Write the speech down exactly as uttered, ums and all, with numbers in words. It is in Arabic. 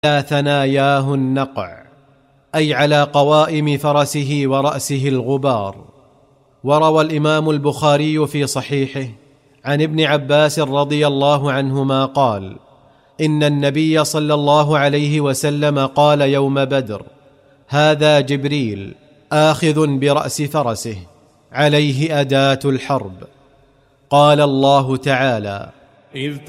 على ثناياه النقع، أي على قوائم فرسه ورأسه الغبار. وروى الإمام البخاري في صحيحه عن ابن عباس رضي الله عنهما قال: إن النبي صلى الله عليه وسلم قال يوم بدر: هذا جبريل آخذ برأس فرسه عليه أداة الحرب. قال الله تعالى: إذ